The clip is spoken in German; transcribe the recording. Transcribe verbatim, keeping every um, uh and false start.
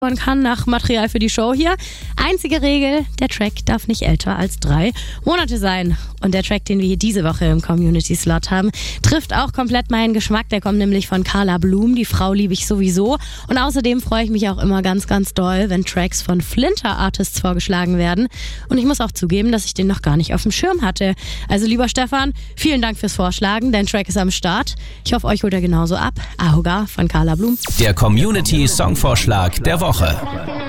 Man kann nach Material für die Show hier. Einzige Regel, der Track darf nicht älter als drei Monate sein. Und der Track, den wir hier diese Woche im Community-Slot haben, trifft auch komplett meinen Geschmack. Der kommt nämlich von Carla Blum, die Frau liebe ich sowieso. Und außerdem freue ich mich auch immer ganz, ganz doll, wenn Tracks von Flinter-Artists vorgeschlagen werden. Und ich muss auch zugeben, dass ich den noch gar nicht auf dem Schirm hatte. Also lieber Stefan, vielen Dank fürs Vorschlagen. Dein Track ist am Start. Ich hoffe, euch holt er genauso ab. Ahoga von Carla Blum. Der Community-Songvorschlag der Woche.